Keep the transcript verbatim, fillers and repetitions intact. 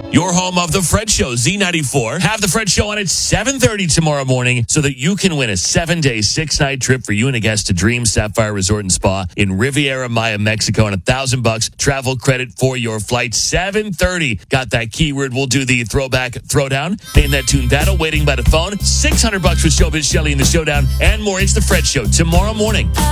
Your home of The Fred Show, Z ninety-four. Have The Fred Show on at seven thirty tomorrow morning so that you can win a seven-day, six-night trip for you and a guest to Dream Sapphire Resort and Spa in Riviera Maya, Mexico, and a thousand bucks travel credit for your flight. seven thirty. Got that keyword. We'll do the throwback throwdown. Name that tune Battle, waiting by the phone. six hundred bucks with Showbiz Shelley in the showdown and more. It's The Fred Show tomorrow morning.